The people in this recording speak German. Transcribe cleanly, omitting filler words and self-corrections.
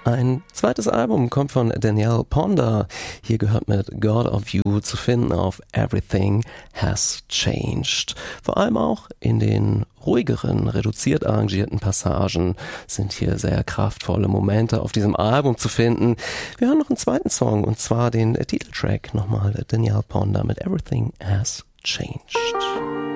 Ein zweites Album kommt von Danielle Ponder. Hier gehört mit God of You zu finden auf Everything Has Changed. Vor allem auch in den ruhigeren, reduziert arrangierten Passagen sind hier sehr kraftvolle Momente auf diesem Album zu finden. Wir hören noch einen zweiten Song, und zwar den Titeltrack nochmal Danielle Ponder mit Everything Has Changed.